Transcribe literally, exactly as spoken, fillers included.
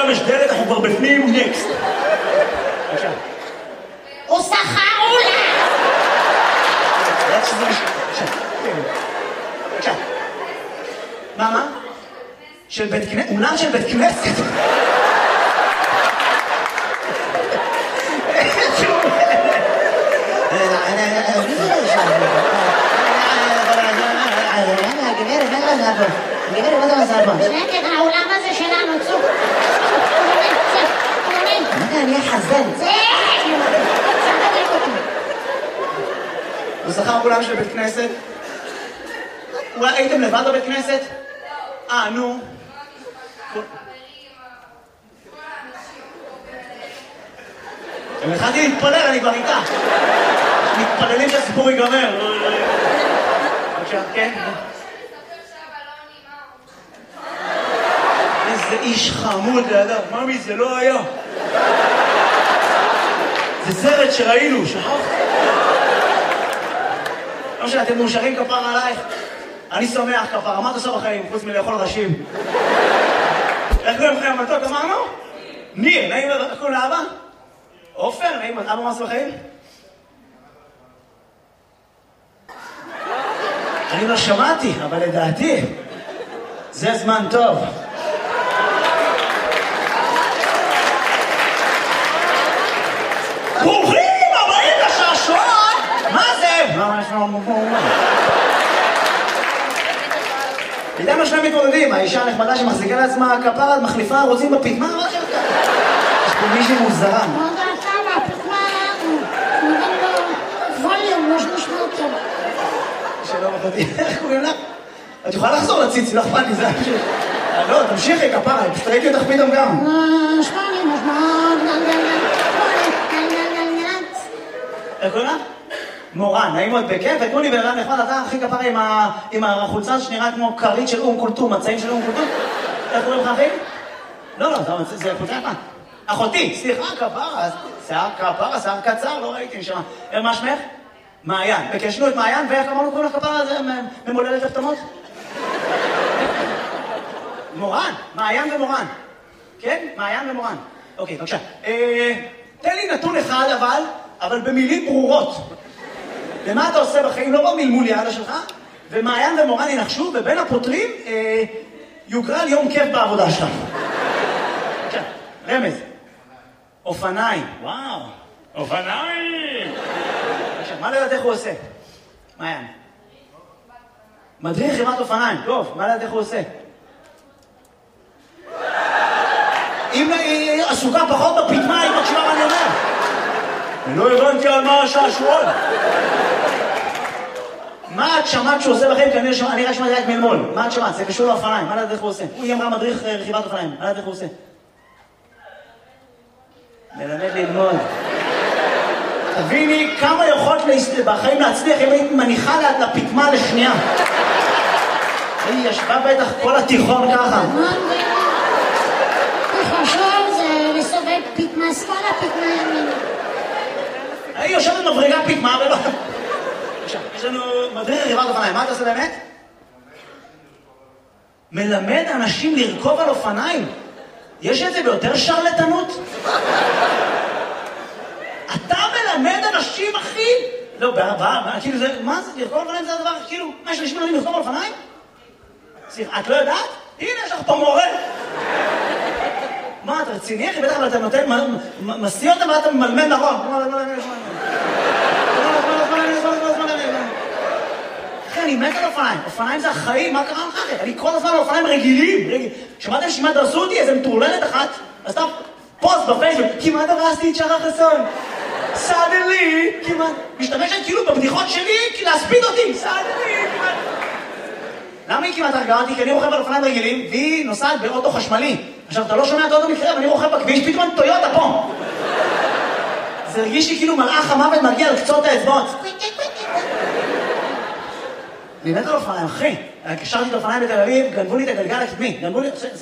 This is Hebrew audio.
שם יש דלת, אנחנו כבר בפנים, נקסט. בבקשה. הוא שכר אולה! בבקשה. מה, מה? של בית כנסת? אולם של בית כנסת? גברת, מה זה פה? גברת, מה זה עושה פה? שקט, האולם הזה שלנו, צוק. מה זה, אני אחזן. זה! הוא שכר אולם של בית כנסת? אולי הייתם לבד בבית כנסת? אה, נו. אם התחלתי להתפלל, אני כבר איתה. מתפללים שהסיפור ייגמר. בבקשה, כן? איזה איש חמוד לידיו. ממי, זה לא היה. זה סרט שראינו, שכחת? לא משנה, אתם מאושרים כפר עלייך? אני שמח כפר, מה אתה עושה בחיים, חוץ מלאכול ראשים? איך קוראים לכם המתוק, אמרנו? ניר, נעים, איך קוראים לאבא? עופר, נעים, אבא מה עושה בחיים? אני לא שמעתי, אבל לדעתי, זה זמן טוב. ברוכים הבאים לשעשועון! מה זה? מה יש לנו מובן? איתנו שני מתמודדים, האישה הנחמדה שמחזיקה לעצמה כפרה, מחליפה רוצים בפיטמה, מה שלך? יש פה מישהי מוזרה. לא יודעת למה, הפיטמה, הוא נותן לו ווליום, לא שנשמע אותו. שלא מחותי, איך קוראים לה? את יכולה לחזור לציצי, לא אכפת לי, זה פשוט. לא, תמשיכי כפרה, פשוט ראיתי אותך פתאום גם. שמעני, משמע, איך קוראים לה? מורן, נעים מאוד בכיף, ותנו לי בן אדם נחמד, אתה הכי כפרה עם החולצה שנראה כמו כרית של אום כולתום, מצעים של אום כולתום. איך קוראים לך אחי? לא, לא, זה חולצה יפה. אחותי, סליחה, כפרה, שיער כפרה, שיער קצר, לא ראיתי, נשמע. מה שמך? מעיין. בקשנו את מעיין, ואיך אמרנו קוראים לך כפרה, זה ממולדת הפתמות? מורן, מעיין ומורן. כן? מעיין ומורן. אוקיי, בבקשה. תן לי נתון אחד, אבל, אבל במילים ברורות. ומה אתה עושה בחיים? לא במלמול יעדה שלך, ומעיין ומורן ינחשו, ובין הפותרים יוגרל יום כיף בעבודה שלך. בבקשה, רמז. אופניים. וואו. אופניים! בבקשה, מה לדעת איך הוא עושה? מעיין. מדריך חברת אופניים. טוב, מה לדעת איך הוא עושה? אם היא עסוקה פחות בפיטמה, היא מקשיבה מה אני אומר. אני לא הבנתי על מה השעשועון. מה את שמעת שהוא עושה לכם? כי אני רק שמעתי רק מלמול. מה את שמעת? זה קשור לאופניים. מה לדעת איך הוא עושה? היא אמרה מדריך רכיבת אופניים. מה לדעת איך הוא עושה? מלמד ללמוד. תביני כמה יכולת בחיים להצליח אם היית מניחה לפיטמה לשנייה. היא ישבה בטח כל התיכון ככה. תחשוב, זה לסובב פיטמה שמאלה, פיטמה ימינה. היא יושבת מבריגה פיטמה ולא... יש לנו מדריך רכיבת אופניים. מה אתה עושה באמת? מלמד אנשים לרכוב על אופניים. יש את זה ביותר שרלטנות? אתה מלמד אנשים, אחי? לא, בעבר, כאילו זה... מה זה? לרכוב על אופניים זה הדבר, כאילו... מה, יש אנשים מלמדים לרכוב על אופניים? סליחה, את לא יודעת? הנה, יש לך פה מורה. מה, אתה רציני, אחי? בטח, אבל אתה נותן... מסיא אותם ואתה ממלמד נכון. אחי, אני מת על אופניים. אופניים זה החיים, מה קרה לך? אני כל הזמן על אופניים רגילים. שמעתם שמה דרסו אותי? איזה מטורללת אחת. אז אתה פוסט בפייסבוק. כמעט הרסתי את שחר חסון. סאדלי, כמעט. משתמשת כאילו בבדיחות שלי, כי להספיד אותי. סאדלי, כמעט. למה היא כמעט הרגעה אותי? כי אני רוכב על אופניים רגילים, והיא נוסעת באוטו חשמלי. עכשיו, אתה לא שומע את האוטו מקרב, אני רוכב בכביש, פתאום טויוטה פה. זה הרגיש לי כאילו מלאך המוות מגיע על קצות האצבעות. אני מת על אופניים, אחי. קשרתי את האופניים בתל אביב, גנבו לי את הגלגל הקדמי. גנבו לי...